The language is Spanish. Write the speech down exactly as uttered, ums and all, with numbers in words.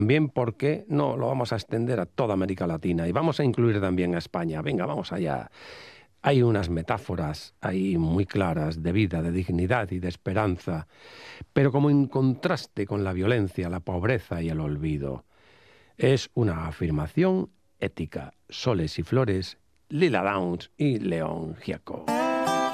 Bien, porque no lo vamos a extender a toda América Latina y vamos a incluir también a España. Venga, vamos allá. Hay unas metáforas ahí muy claras de vida, de dignidad y de esperanza, pero como en contraste con la violencia, la pobreza y el olvido. Es una afirmación ética. Soles y flores, Lila Downs y León Gieco.